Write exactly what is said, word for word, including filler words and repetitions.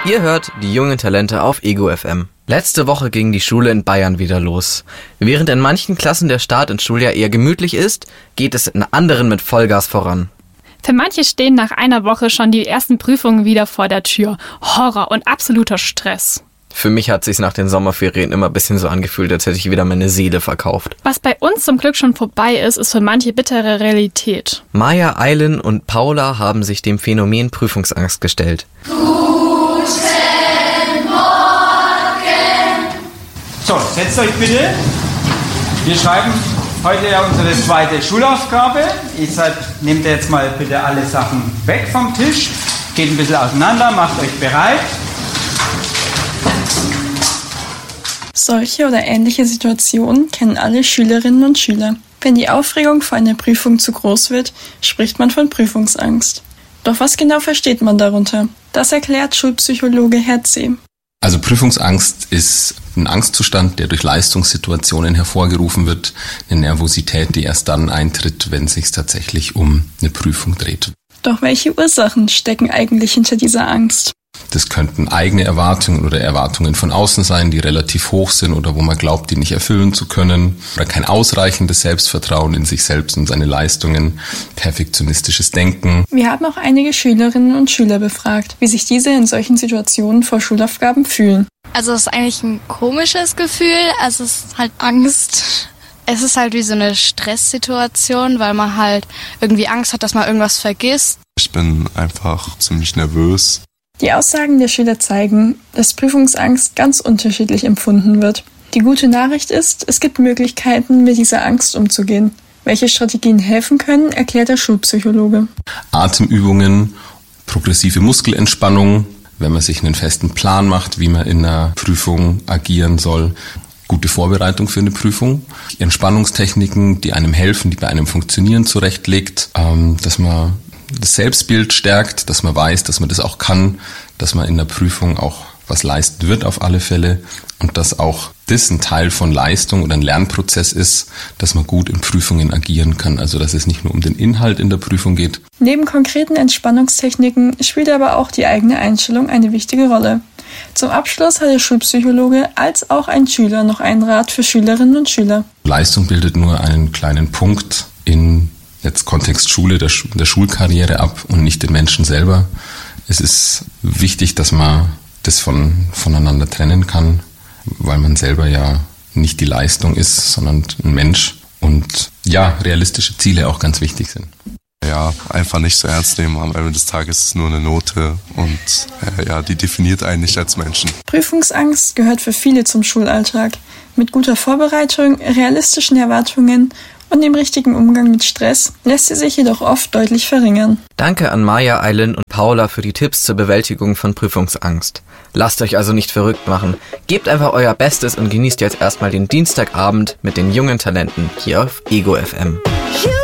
Ihr hört die jungen Talente auf Ego F M. Letzte Woche ging die Schule in Bayern wieder los. Während in manchen Klassen der Start ins Schuljahr eher gemütlich ist, geht es in anderen mit Vollgas voran. Für manche stehen nach einer Woche schon die ersten Prüfungen wieder vor der Tür. Horror und absoluter Stress. Für mich hat sich's nach den Sommerferien immer ein bisschen so angefühlt, als hätte ich wieder meine Seele verkauft. Was bei uns zum Glück schon vorbei ist, ist für manche bittere Realität. Maya, Eilen und Paula haben sich dem Phänomen Prüfungsangst gestellt. So, setzt euch bitte. Wir schreiben heute ja unsere zweite Schulaufgabe. Ihr seid, nehmt jetzt mal bitte alle Sachen weg vom Tisch. Geht ein bisschen auseinander, macht euch bereit. Solche oder ähnliche Situationen kennen alle Schülerinnen und Schüler. Wenn die Aufregung vor einer Prüfung zu groß wird, spricht man von Prüfungsangst. Doch was genau versteht man darunter? Das erklärt Schulpsychologe Herze. Also Prüfungsangst ist ein Angstzustand, der durch Leistungssituationen hervorgerufen wird, eine Nervosität, die erst dann eintritt, wenn es sich tatsächlich um eine Prüfung dreht. Doch welche Ursachen stecken eigentlich hinter dieser Angst? Das könnten eigene Erwartungen oder Erwartungen von außen sein, die relativ hoch sind oder wo man glaubt, die nicht erfüllen zu können. Oder kein ausreichendes Selbstvertrauen in sich selbst und seine Leistungen, perfektionistisches Denken. Wir haben auch einige Schülerinnen und Schüler befragt, wie sich diese in solchen Situationen vor Schulaufgaben fühlen. Also es ist eigentlich ein komisches Gefühl, also es ist halt Angst. Es ist halt wie so eine Stresssituation, weil man halt irgendwie Angst hat, dass man irgendwas vergisst. Ich bin einfach ziemlich nervös. Die Aussagen der Schüler zeigen, dass Prüfungsangst ganz unterschiedlich empfunden wird. Die gute Nachricht ist, es gibt Möglichkeiten, mit dieser Angst umzugehen. Welche Strategien helfen können, erklärt der Schulpsychologe. Atemübungen, progressive Muskelentspannung, wenn man sich einen festen Plan macht, wie man in einer Prüfung agieren soll. Gute Vorbereitung für eine Prüfung, Entspannungstechniken, die einem helfen, die bei einem funktionieren, zurechtlegt, ähm, dass man das Selbstbild stärkt, dass man weiß, dass man das auch kann, dass man in der Prüfung auch was leisten wird auf alle Fälle und dass auch das ein Teil von Leistung oder ein Lernprozess ist, dass man gut in Prüfungen agieren kann, also dass es nicht nur um den Inhalt in der Prüfung geht. Neben konkreten Entspannungstechniken spielt aber auch die eigene Einstellung eine wichtige Rolle. Zum Abschluss hat der Schulpsychologe als auch ein Schüler noch einen Rat für Schülerinnen und Schüler. Leistung bildet nur einen kleinen Punkt in jetzt Kontext Schule, der, Schu- der Schulkarriere ab und nicht den Menschen selber. Es ist wichtig, dass man das von, voneinander trennen kann, weil man selber ja nicht die Leistung ist, sondern ein Mensch. Und ja, realistische Ziele auch ganz wichtig sind. Ja, einfach nicht so ernst nehmen. Am Ende des Tages ist es nur eine Note und äh, ja, die definiert einen nicht als Menschen. Prüfungsangst gehört für viele zum Schulalltag. Mit guter Vorbereitung, realistischen Erwartungen und dem richtigen Umgang mit Stress lässt sie sich jedoch oft deutlich verringern. Danke an Maya, Eilen und Paula für die Tipps zur Bewältigung von Prüfungsangst. Lasst euch also nicht verrückt machen. Gebt einfach euer Bestes und genießt jetzt erstmal den Dienstagabend mit den jungen Talenten hier auf Ego F M.